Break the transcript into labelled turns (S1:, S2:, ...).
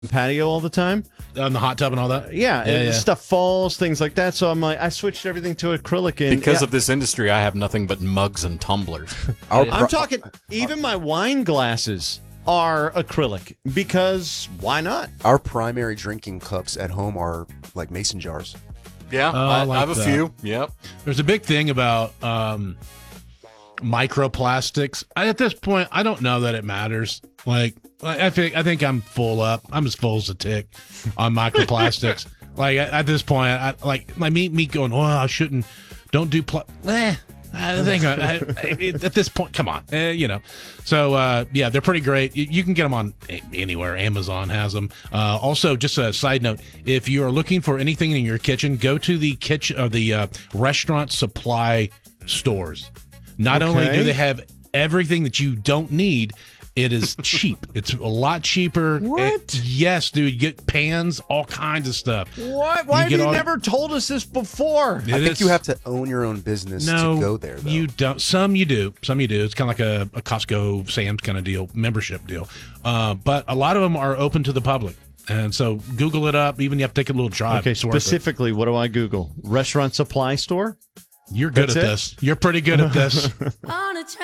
S1: patio all the time.
S2: On the hot tub and all that?
S1: Yeah. Stuff falls, things like that. So I'm like, I switched everything to acrylic. And
S3: because of this industry, I have nothing but mugs and tumblers.
S1: I'm talking, even my wine glasses are acrylic because why not?
S4: Our primary drinking cups at home are like mason jars.
S3: Yeah, I have a few. Yep.
S2: There's a big thing about microplastics. At this point, I don't know that it matters. Like, I think I'm full up. I'm as full as a tick on microplastics. Like at this point, me going, oh, I shouldn't. Don't do. I think at this point, come on, So they're pretty great. You can get them on anywhere. Amazon has them. Also, just a side note: if you are looking for anything in your kitchen, go to the kitchen or the restaurant supply stores. Not only do they have everything that you don't need, it is cheap. It's a lot cheaper.
S1: What?
S2: Yes, dude. You get pans, all kinds of stuff.
S1: What? Why have you never told us this before?
S4: I think you have to own your own business to go there, though.
S2: You don't. Some you do. It's kind of like a Costco, Sam's kind of deal, membership deal. But a lot of them are open to the public. And so Google it up. Even you have to take a little drive.
S1: Okay, specifically, what do I Google? Restaurant supply store?
S2: You're good at this. You're pretty good at this.